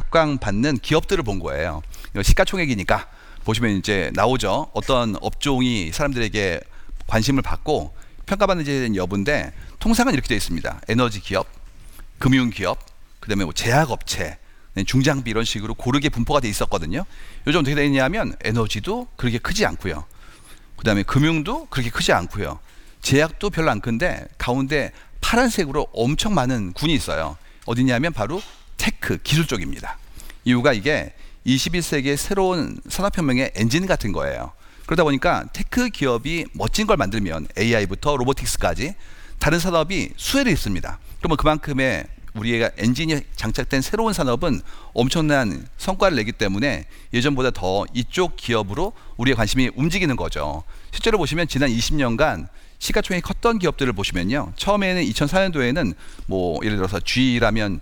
각광받는 기업들을 본 거예요. 시가총액이니까 보시면 이제 나오죠. 어떤 업종이 사람들에게 관심을 받고 평가받는지에 대한 여부인데 통상은 이렇게 되어 있습니다. 에너지 기업, 금융 기업, 그다음에 뭐 제약업체, 중장비 이런 식으로 고르게 분포가 돼 있었거든요. 요즘 어떻게 되어 있냐면 에너지도 그렇게 크지 않고요. 그다음에 금융도 그렇게 크지 않고요. 제약도 별로 안 큰데 가운데 파란색으로 엄청 많은 군이 있어요. 어디냐면 바로 테크, 기술 쪽입니다. 이유가 이게 21세기의 새로운 산업혁명의 엔진 같은 거예요. 그러다 보니까 테크 기업이 멋진 걸 만들면 AI부터 로보틱스까지 다른 산업이 수혜를 입습니다. 그러면 그만큼의 우리가 엔진이 장착된 새로운 산업은 엄청난 성과를 내기 때문에 예전보다 더 이쪽 기업으로 우리의 관심이 움직이는 거죠. 실제로 보시면 지난 20년간 시가총액이 컸던 기업들을 보시면요. 처음에는 2004년도에는 뭐 예를 들어서 G라면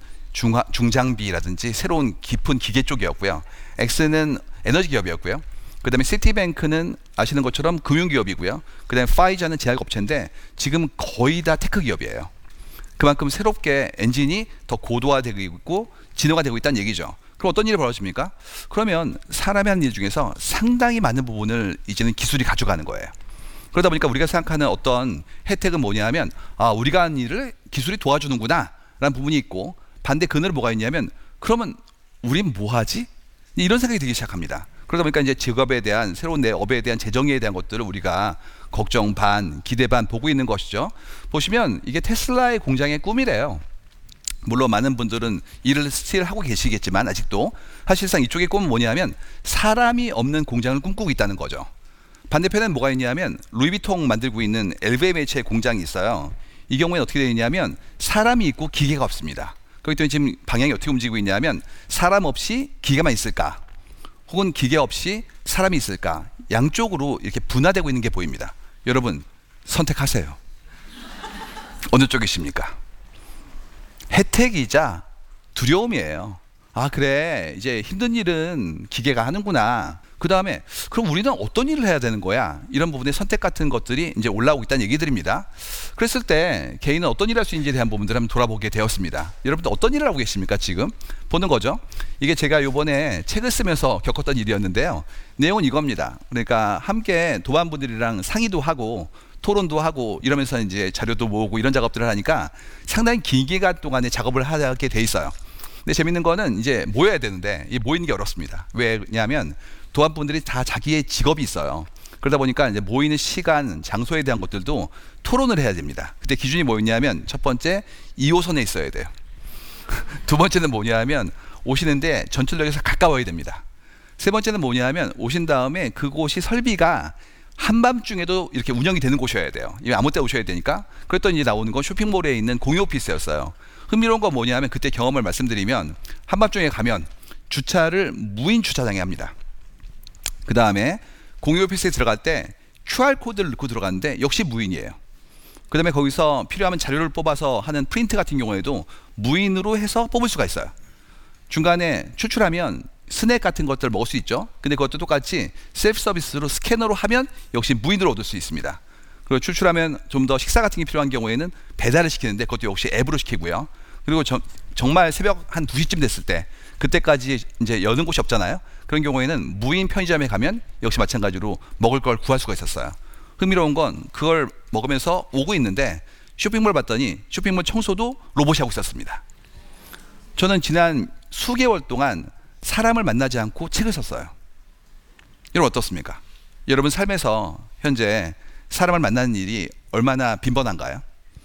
중장비라든지 새로운 깊은 기계 쪽이었고요. X는 에너지 기업이었고요. 그 다음에 시티뱅크는 아시는 것처럼 금융기업이고요. 그 다음에 파이자는 제약업체인데 지금 거의 다 테크 기업이에요. 그만큼 새롭게 엔진이 더 고도화되고 있고 진화되고 있다는 얘기죠. 그럼 어떤 일이 벌어집니까? 그러면 사람이 하는 일 중에서 상당히 많은 부분을 이제는 기술이 가져가는 거예요. 그러다 보니까 우리가 생각하는 어떤 혜택은 뭐냐면 우리가 하는 일을 기술이 도와주는구나 라는 부분이 있고 반대 그늘은 뭐가 있냐면 그러면 우린 뭐 하지? 이런 생각이 들기 시작합니다. 그러다 보니까 이제 직업에 대한 새로운 내 업에 대한 재정의에 대한 것들을 우리가 걱정 반, 기대 반 보고 있는 것이죠. 보시면 이게 테슬라의 공장의 꿈이래요. 물론 많은 분들은 일을 스틸 하고 계시겠지만 아직도 사실상 이쪽의 꿈은 뭐냐면 사람이 없는 공장을 꿈꾸고 있다는 거죠. 반대편에는 뭐가 있냐면 루이비통 만들고 있는 LVMH의 공장이 있어요. 이 경우에는 어떻게 되어 있냐면 사람이 있고 기계가 없습니다. 그렇기 때문에 지금 방향이 어떻게 움직이고 있냐면 사람 없이 기계만 있을까 혹은 기계 없이 사람이 있을까 양쪽으로 이렇게 분화되고 있는 게 보입니다. 여러분 선택하세요. 어느 쪽이십니까? 혜택이자 두려움이에요. 그래 이제 힘든 일은 기계가 하는구나. 그 다음에 그럼 우리는 어떤 일을 해야 되는 거야? 이런 부분의 선택 같은 것들이 이제 올라오고 있다는 얘기들입니다. 그랬을 때 개인은 어떤 일을 할 수 있는지에 대한 부분들을 한번 돌아보게 되었습니다. 여러분들 어떤 일을 하고 계십니까? 지금 보는 거죠. 이게 제가 요번에 책을 쓰면서 겪었던 일이었는데요. 내용은 이겁니다. 그러니까 함께 도반분들이랑 상의도 하고 토론도 하고 이러면서 이제 자료도 모으고 이런 작업들을 하니까 상당히 긴 기간 동안에 작업을 하게 돼 있어요. 근데 재밌는 거는 이제 모여야 되는데 이 모이는 게 어렵습니다. 왜냐하면 도안분들이 다 자기의 직업이 있어요. 그러다 보니까 이제 모이는 시간, 장소에 대한 것들도 토론을 해야 됩니다. 그때 기준이 뭐였냐면 첫 번째 2호선에 있어야 돼요. 두 번째는 뭐냐면 오시는데 전철역에서 가까워야 됩니다. 세 번째는 뭐냐면 오신 다음에 그곳이 설비가 한밤중에도 이렇게 운영이 되는 곳이어야 돼요. 아무 때 오셔야 되니까. 그랬더니 이제 나오는 건 쇼핑몰에 있는 공유 오피스였어요. 흥미로운 건 뭐냐면 그때 경험을 말씀드리면 한밤중에 가면 주차를 무인 주차장에 합니다. 그 다음에 공유 오피스에 들어갈 때 QR코드를 넣고 들어갔는데 역시 무인이에요. 그 다음에 거기서 필요하면 자료를 뽑아서 하는 프린트 같은 경우에도 무인으로 해서 뽑을 수가 있어요. 중간에 추출하면 스낵 같은 것들을 먹을 수 있죠. 근데 그것도 똑같이 셀프 서비스로 스캐너로 하면 역시 무인으로 얻을 수 있습니다. 그리고 추출하면 좀 더 식사 같은 게 필요한 경우에는 배달을 시키는데 그것도 역시 앱으로 시키고요. 그리고 정말 새벽 한 2시쯤 됐을 때 그때까지 이제 여는 곳이 없잖아요. 그런 경우에는 무인 편의점에 가면 역시 마찬가지로 먹을 걸 구할 수가 있었어요. 흥미로운 건 그걸 먹으면서 오고 있는데 쇼핑몰 봤더니 쇼핑몰 청소도 로봇이 하고 있었습니다. 저는 지난 수개월 동안 사람을 만나지 않고 책을 썼어요. 여러분 어떻습니까? 여러분 삶에서 현재 사람을 만나는 일이 얼마나 빈번한가요?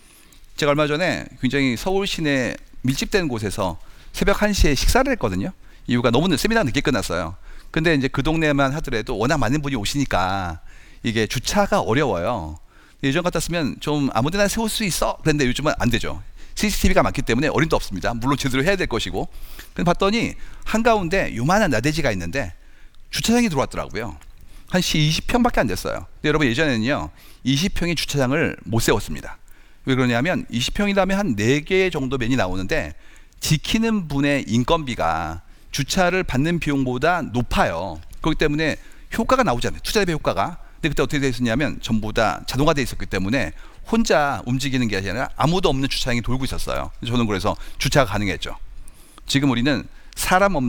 제가 얼마 전에 굉장히 서울 시내 밀집된 곳에서 새벽 1시에 식사를 했거든요. 이유가 너무 세미나가 늦게 끝났어요. 근데 이제 그 동네만 하더라도 워낙 많은 분이 오시니까 이게 주차가 어려워요. 예전 같았으면 좀 아무 데나 세울 수 있어 그런데 요즘은 안 되죠. CCTV가 많기 때문에 어림도 없습니다. 물론 제대로 해야 될 것이고. 근데 봤더니 한가운데 요만한 나대지가 있는데 주차장이 들어왔더라고요. 한 20평밖에 안 됐어요. 근데 여러분 예전에는요 20평의 주차장을 못 세웠습니다. 왜 그러냐면 20평이라면 한 4개 정도 면이 나오는데 지키는 분의 인건비가 주차를 받는 비용보다 높아요. 그렇기 때문에 효과가 나오지 않아요. 투자 대비 효과가. 근데 그때 어떻게 되어 있었냐면 전부 다 자동화되어 있었기 때문에 혼자 움직이는 게 아니라 아무도 없는 주차장이 돌고 있었어요. 저는 그래서 주차가 가능했죠. 지금 우리는 사람 없는